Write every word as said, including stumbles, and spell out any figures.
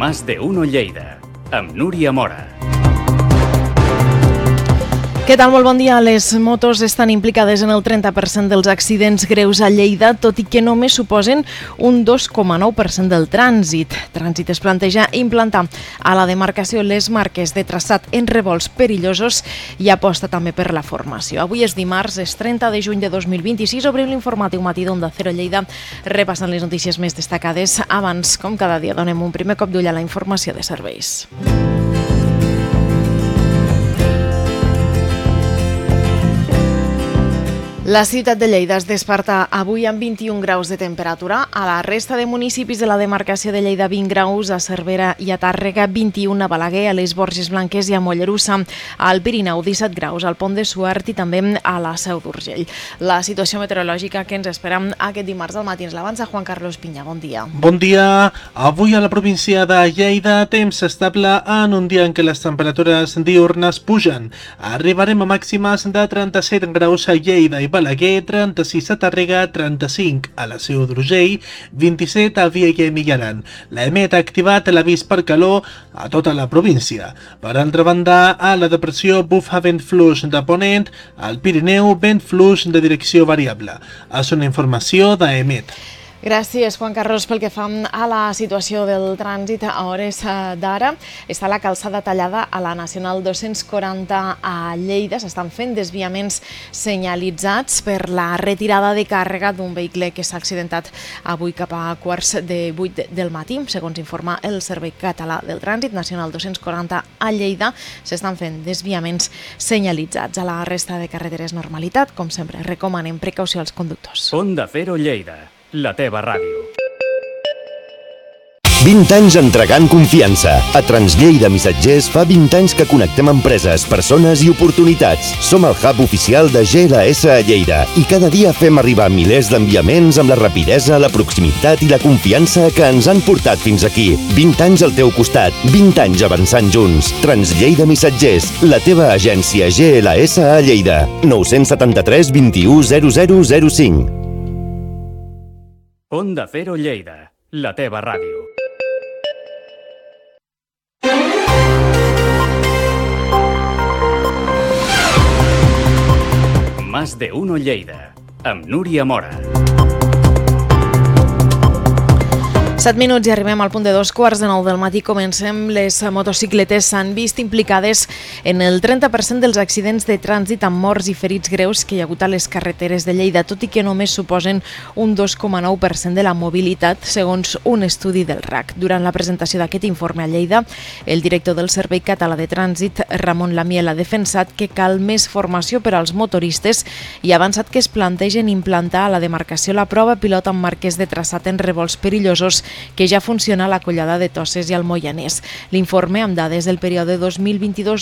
Más de Uno Lleida, amb Núria Mora. Què tal? Molt bon dia. Les motos estan implicades en el trenta per cent dels accidents greus a Lleida, tot i que només suposen un dos coma nou per cent del trànsit. Trànsit es planteja implantar a la demarcació les marques de traçat en revolts perillosos i aposta també per la formació. Avui és dimarts, és trenta de juny de dos mil vint-i-sis. Obrim l'informatiu matí d'Onda Cero Lleida, repassant les notícies més destacades. Abans, com cada dia, donem un primer cop d'ull a la informació de serveis. La ciutat de Lleida es desperta avui amb vint-i-un graus de temperatura. A la resta de municipis de la demarcació de Lleida, vint graus, a Cervera i a Tàrrega, vint-i-un a Balaguer, a les Borges Blanques i a Mollerussa. Al Pirineu, disset graus, al Pont de Suert i també a la Seu d'Urgell. La situació meteorològica que ens espera aquest dimarts al matí ens l'avança Juan Carlos Piña. Bon dia. Bon dia. Avui a la província de Lleida, temps estable en un dia en què les temperatures diurnes pugen. Arribarem a màximes de trenta-set graus a Lleida i Balaguer, trenta-sis a Tàrrega, trenta-cinc a la Seu d'Urgell, vint-i-set a Vielha i Aran. L'EMET ha activat l'avís per calor a tota la província. Per altra banda, a la depressió bufa vent fluix de ponent, al Pirineu vent fluix de direcció variable. És una informació d'EMET. Gràcies, Juan Carlos. Pel que fa a la situació del trànsit a hores d'ara, està la calçada tallada a la Nacional dos-cents quaranta a Lleida. S'estan fent desviaments senyalitzats per la retirada de càrrega d'un vehicle que s'ha accidentat avui cap a quarts de vuit del matí. Segons informa el Servei Català del Trànsit, Nacional dos-cents quaranta a Lleida, s'estan fent desviaments senyalitzats. A la resta de carreteres, normalitat. Com sempre, recomanem precaució als conductors. Onda Cero Lleida, la teva ràdio. vint anys entregant confiança. A Translleida Missatgers fa vint anys que connectem empreses, persones i oportunitats. Som el hub oficial de G L S a Lleida i cada dia fem arribar milers d'enviaments amb la rapidesa, la proximitat i la confiança que ens han portat fins aquí. vint anys al teu costat, vint anys avançant junts. Translleida Missatgers, la teva agència G L S a Lleida. nou set tres, vint-i-u, zero zero zero cinc. Onda Cero Lleida, la teva ràdio. Más de Uno Lleida, amb Núria Mora. set minuts i arribem al punt de dos quarts de nou del matí. Comencem. Les motocicletes s'han vist implicades en el trenta per cent dels accidents de trànsit amb morts i ferits greus que hi ha hagut a les carreteres de Lleida, tot i que només suposen un dos coma nou per cent de la mobilitat, segons un estudi del R A C. Durant la presentació d'aquest informe a Lleida, el director del Servei Català de Trànsit, Ramon Lamiel, ha defensat que cal més formació per als motoristes i ha avançat que es plantegen implantar a la demarcació la prova pilot amb marques de traçat en revolts perillosos que ja funciona a la Collada de Toses i al Moianès. L'informe, amb dades del període dos mil vint-i-dos